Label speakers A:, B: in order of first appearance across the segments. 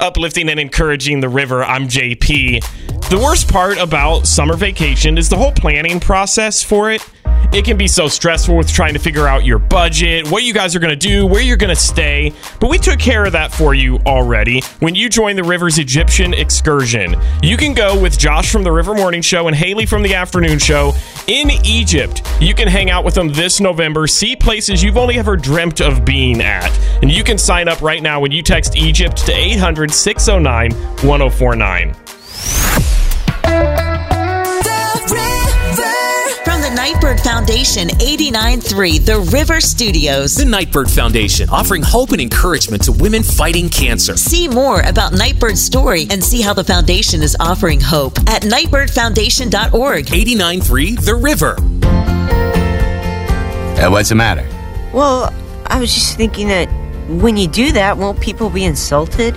A: uplifting and encouraging the river. I'm JP. The worst part about summer vacation is the whole planning process for it. It can be so stressful with trying to figure out your budget, what you guys are going to do, where you're going to stay. But we took care of that for you already when you join the River's Egyptian excursion. You can go with Josh from the River Morning Show and Haley from the Afternoon Show in Egypt. You can hang out with them this November, see places you've only ever dreamt of being at. And you can sign up right now when you text Egypt to 800-609-1049.
B: The Nightbird Foundation, 89.3 The River Studios.
C: The Nightbird Foundation, offering hope and encouragement to women fighting cancer.
B: See more about Nightbird's story and see how the foundation is offering hope at nightbirdfoundation.org.
C: 89.3 The River.
D: What's the matter?
E: Well, I was just thinking that when you do that, won't people be insulted?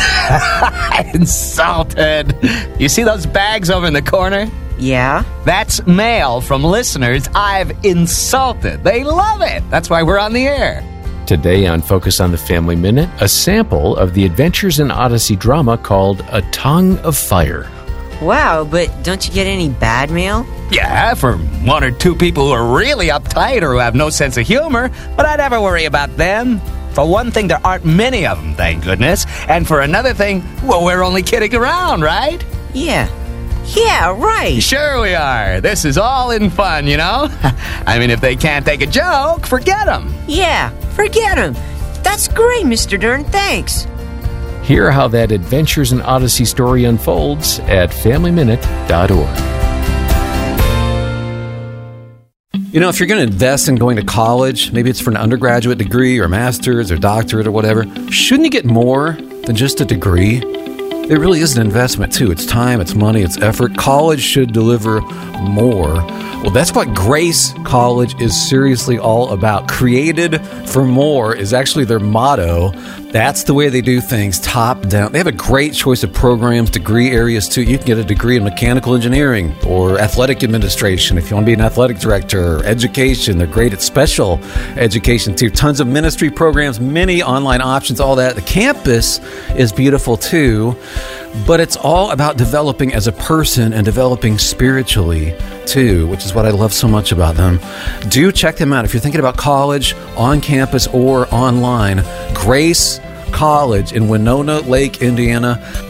D: Insulted? You see those bags over in the corner?
E: Yeah?
D: That's mail from listeners I've insulted. They love it. That's why we're on the air.
F: Today on Focus on the Family Minute, a sample of the Adventures in Odyssey drama called A Tongue of Fire.
E: Wow, but don't you get any bad mail?
D: Yeah, for one or two people who are really uptight or who have no sense of humor, but I never worry about them. For one thing, there aren't many of them, thank goodness. And for another thing, well, we're only kidding around, right?
E: Yeah, right.
D: Sure we are. This is all in fun, you know? I mean, if they can't take a joke, forget them.
E: Yeah, forget them. That's great, Mr. Dern. Thanks.
F: Hear how that Adventures in Odyssey story unfolds at FamilyMinute.org.
G: You know, if you're going to invest in going to college, maybe it's for an undergraduate degree or master's or doctorate or whatever, shouldn't you get more than just a degree? It really is an investment, too. It's time, it's money, it's effort. College should deliver more. Well, that's what Grace College is seriously all about. Created for more is actually their motto. That's the way they do things, top down. They have a great choice of programs, degree areas, too. You can get a degree in mechanical engineering or athletic administration if you want to be an athletic director, or education. They're great at special education, too. Tons of ministry programs, many online options, all that. The campus is beautiful, too. But it's all about developing as a person and developing spiritually, too, which is what I love so much about them. Do check them out. If you're thinking about college, on campus or online, Grace College in Winona Lake, Indiana.